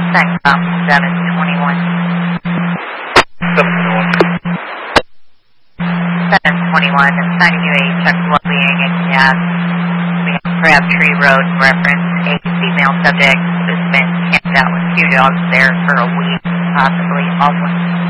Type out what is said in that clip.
Thanks, 721. 721, it's time to UA check well-being and gas. We have Crabtree Road reference. A female subject has been camped out with 2 dogs there for a week, possibly homeless.